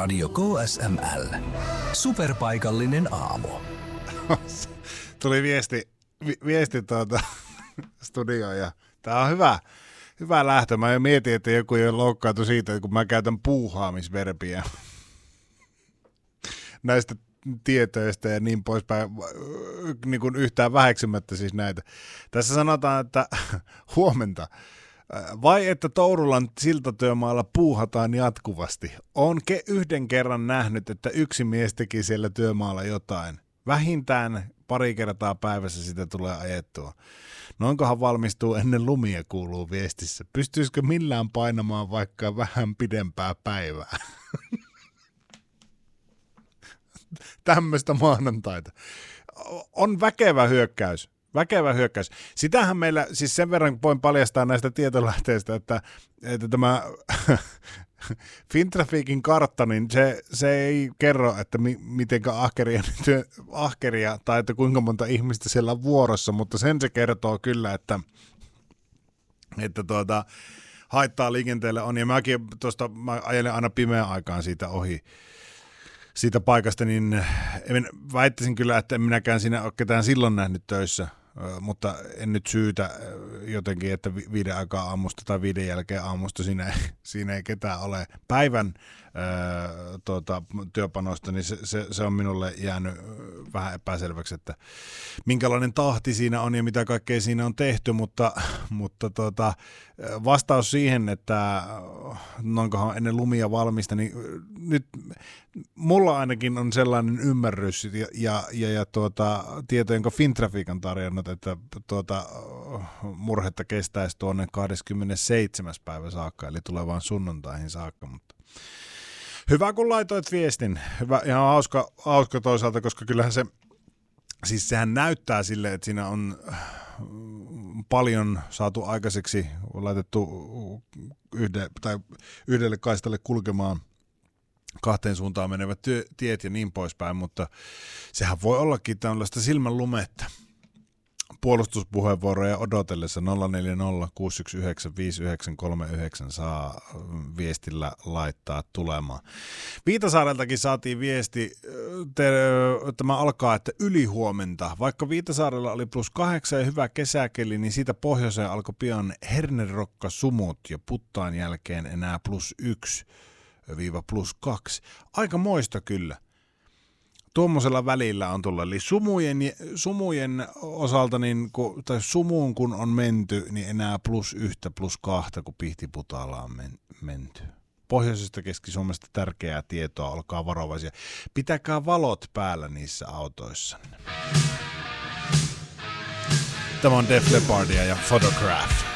Radio KSML. Superpaikallinen aamu. Tuli viesti studioon ja tää on hyvä lähtö. Mä jo mietin, että joku ei ole loukkaantu siitä, kun mä käytän puuhaamisverbiä näistä tietoista ja niin poispäin, niin kuin yhtään väheksymättä siis näitä. Tässä sanotaan, että huomenta. Vai että Tourulan siltatyömaalla puuhataan jatkuvasti? Olen yhden kerran nähnyt, että yksi mies teki siellä työmaalla jotain. Vähintään pari kertaa päivässä sitä tulee ajettua. Noinkohan valmistuu ennen lumia, kuuluu viestissä. Pystyisikö millään painamaan vaikka vähän pidempää päivää? Tämmöistä maanantaita. On väkevä hyökkäys. Sitähän meillä, siis sen verran voin paljastaa näistä tietolähteistä, että tämä Fintrafiikin kartta, niin se ei kerro, että mitenkä ahkeria tai että kuinka monta ihmistä siellä on vuorossa, mutta sen se kertoo kyllä, että haittaa liikenteelle on. Ja mä ajelen aina pimeän aikaan siitä ohi siitä paikasta, niin väittäisin kyllä, että en minäkään siinä ole ketään silloin nähnyt töissä, mutta en nyt syytä jotenkin, että 5 aikaa aamusta tai 5 jälkeen aamusta siinä ei ketään ole. Päivän työpanosta, niin se on minulle jäänyt vähän epäselväksi, että minkälainen tahti siinä on ja mitä kaikkea siinä on tehty, mutta vastaus siihen, että noinkohan ennen lumia valmista, niin nyt mulla ainakin on sellainen ymmärrys ja tieto, jonka Fintraffic on tarjonnut, että murhetta kestäisi tuonne 27. päivä saakka, eli tulevaan sunnuntaihin saakka, mutta hyvä, kun laitoit viestin. Hyvä, ihan hauska toisaalta, koska kyllähän siis sehän näyttää sille, että siinä on paljon saatu aikaiseksi, laitettu yhdelle kaistalle kulkemaan 2 suuntaan menevät tiet ja niin poispäin, mutta sehän voi ollakin tällaista silmän lumetta. Puolustuspuheenvuoroja odotellessa 040 619 5939 saa viestillä laittaa tulemaan. Viitasaareltakin saatiin viesti, tämä alkaa, että ylihuomenta. Vaikka Viitasaarella oli +8 ja hyvä kesäkeli, niin siitä pohjoiseen alkoi pian hernerokka sumut ja Puttaan jälkeen enää +1–+2. Aika moista kyllä. Tuommoisella välillä on tullut, eli sumujen osalta, tai sumuun kun on menty, niin enää +1–+2, kun Pihtiputaalla on menty. Pohjoisesta Keski-Suomesta tärkeää tietoa, olkaa varovaisia. Pitäkää valot päällä niissä autoissa. Tämä on Def Leppardia ja Photograph.